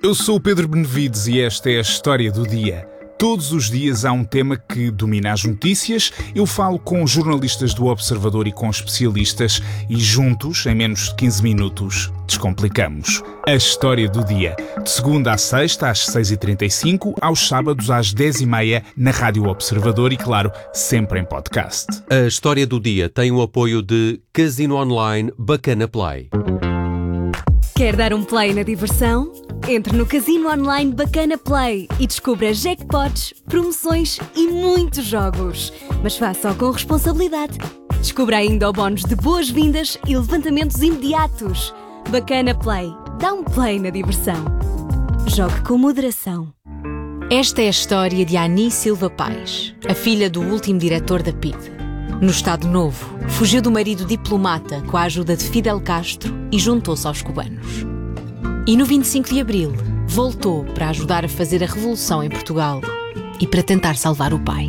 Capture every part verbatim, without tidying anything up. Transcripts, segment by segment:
Eu sou o Pedro Benevides e esta é a História do Dia. Todos os dias há um tema que domina as notícias. Eu falo com jornalistas do Observador e com especialistas e juntos, em menos de quinze minutos, descomplicamos a História do Dia. De segunda à sexta, às seis e trinta e cinco, aos sábados às dez e meia, na Rádio Observador e, claro, sempre em podcast. A História do Dia tem o apoio de Casino Online Bacana Play. Quer dar um play na diversão? Entre no Casino Online Bacana Play e descubra jackpots, promoções e muitos jogos. Mas faça-o com responsabilidade. Descubra ainda o bónus de boas-vindas e levantamentos imediatos. Bacana Play. Dá um play na diversão. Jogue com moderação. Esta é a história de Ani Silva Paes, a filha do último diretor da P I D. No Estado Novo, fugiu do marido diplomata com a ajuda de Fidel Castro e juntou-se aos cubanos. E no vinte e cinco de abril, voltou para ajudar a fazer a revolução em Portugal e para tentar salvar o pai.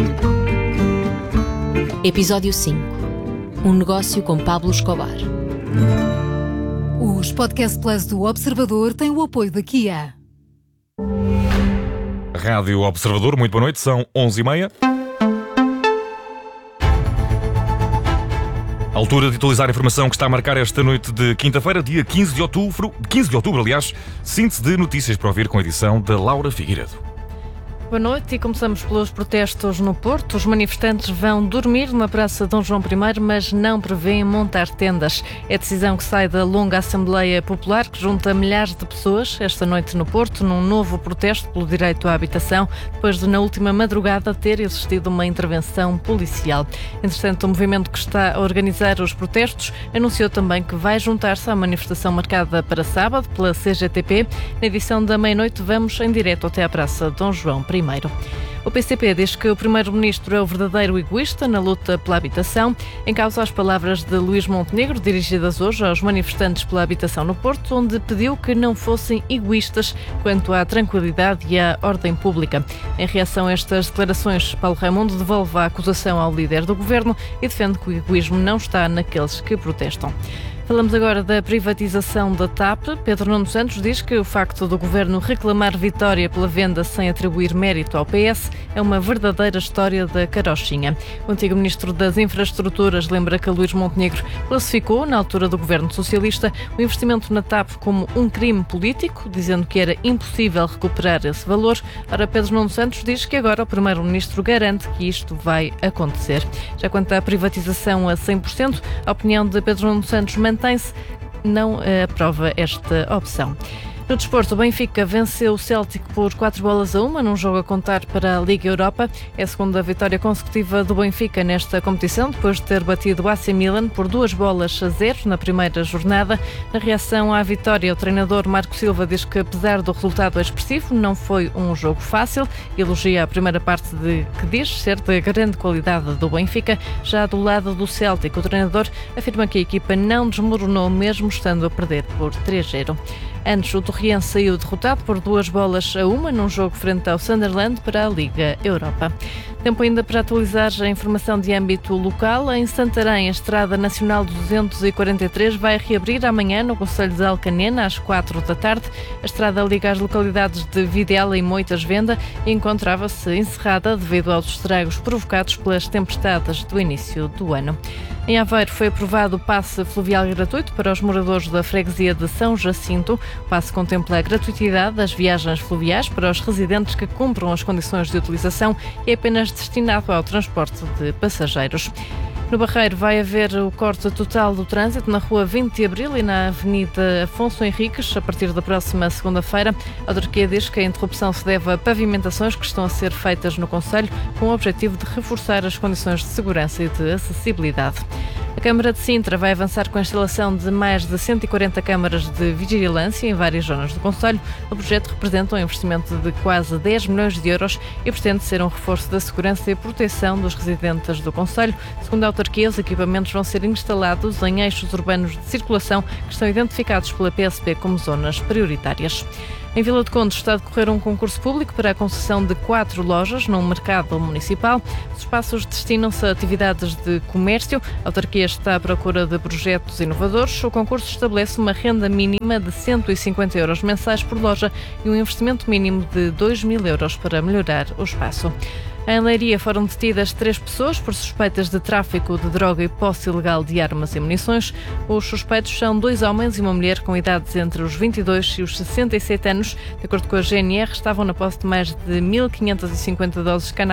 Episódio cinco. Um negócio com Pablo Escobar. Os Podcast Plus do Observador têm o apoio da Kia. Rádio Observador, muito boa noite, são onze e meia. Altura de atualizar a informação que está a marcar esta noite de quinta-feira, dia quinze de outubro, quinze de outubro, aliás, síntese de notícias para ouvir com a edição da Laura Figueiredo. Boa noite e começamos pelos protestos no Porto. Os manifestantes vão dormir na Praça Dom João I, mas não prevêem montar tendas. É a decisão que sai da longa Assembleia Popular, que junta milhares de pessoas esta noite no Porto, num novo protesto pelo direito à habitação, depois de, na última madrugada, ter existido uma intervenção policial. Entretanto, o movimento que está a organizar os protestos anunciou também que vai juntar-se à manifestação marcada para sábado pela C G T P. Na edição da meia-noite, vamos em direto até à Praça Dom João I. O P C P diz que o primeiro-ministro é o verdadeiro egoísta na luta pela habitação. Em causa as palavras de Luís Montenegro, dirigidas hoje aos manifestantes pela habitação no Porto, onde pediu que não fossem egoístas quanto à tranquilidade e à ordem pública. Em reação a estas declarações, Paulo Raimundo devolve a acusação ao líder do governo e defende que o egoísmo não está naqueles que protestam. Falamos agora da privatização da T A P. Pedro Nuno Santos diz que o facto do governo reclamar vitória pela venda sem atribuir mérito ao P S é uma verdadeira história da carochinha. O antigo ministro das Infraestruturas lembra que Luís Montenegro classificou, na altura do governo socialista, o investimento na T A P como um crime político, dizendo que era impossível recuperar esse valor. Ora, Pedro Nuno Santos diz que agora o primeiro-ministro garante que isto vai acontecer. Já quanto à privatização a cem por cento, a opinião de Pedro Nuno Santos mantém Mantém-se, não aprova esta opção. No desporto, o Benfica venceu o Celtic por quatro bolas a uma, num jogo a contar para a Liga Europa. É a segunda vitória consecutiva do Benfica nesta competição, depois de ter batido o A C Milan por duas bolas a zero na primeira jornada. Na reação à vitória, o treinador Marco Silva diz que, apesar do resultado expressivo, não foi um jogo fácil. Elogia a primeira parte de que diz ser de grande qualidade do Benfica. Já do lado do Celtic, o treinador afirma que a equipa não desmoronou, mesmo estando a perder por três a zero. Antes, o Torriense saiu derrotado por duas bolas a uma num jogo frente ao Sunderland para a Liga Europa. Tempo ainda para atualizar a informação de âmbito local. Em Santarém, a Estrada Nacional duzentos e quarenta e três vai reabrir amanhã no concelho de Alcanena, às quatro da tarde. A estrada liga as localidades de Videla e Moitas Venda e encontrava-se encerrada devido aos estragos provocados pelas tempestades do início do ano. Em Aveiro foi aprovado o passe fluvial gratuito para os moradores da freguesia de São Jacinto. O passe contempla a gratuitidade das viagens fluviais para os residentes que cumpram as condições de utilização e é apenas destinado ao transporte de passageiros. No Barreiro vai haver o corte total do trânsito na rua vinte de abril e na avenida Afonso Henriques a partir da próxima segunda-feira. A autarquia diz que a interrupção se deve a pavimentações que estão a ser feitas no concelho com o objetivo de reforçar as condições de segurança e de acessibilidade. A Câmara de Sintra vai avançar com a instalação de mais de cento e quarenta câmaras de vigilância em várias zonas do concelho. O projeto representa um investimento de quase dez milhões de euros e pretende ser um reforço da segurança e proteção dos residentes do concelho. Segundo a autarquia, os equipamentos vão ser instalados em eixos urbanos de circulação que estão identificados pela P S P como zonas prioritárias. Em Vila de Conde está a decorrer um concurso público para a concessão de quatro lojas num mercado municipal. Os espaços destinam-se a atividades de comércio. A autarquia está à procura de projetos inovadores. O concurso estabelece uma renda mínima de cento e cinquenta euros mensais por loja e um investimento mínimo de dois mil euros para melhorar o espaço. Em Leiria foram detidas três pessoas por suspeitas de tráfico de droga e posse ilegal de armas e munições. Os suspeitos são dois homens e uma mulher com idades entre os vinte e dois e os sessenta e sete anos. De acordo com a G N R, estavam na posse de mais de mil quinhentas e cinquenta doses de cannabis